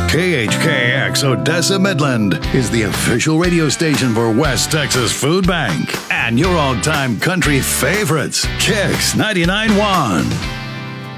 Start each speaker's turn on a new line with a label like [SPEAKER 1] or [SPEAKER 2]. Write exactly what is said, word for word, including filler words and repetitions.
[SPEAKER 1] K H K X Odessa Midland is the official radio station for West Texas Food Bank and your all-time country favorites, Kicks ninety-nine point one.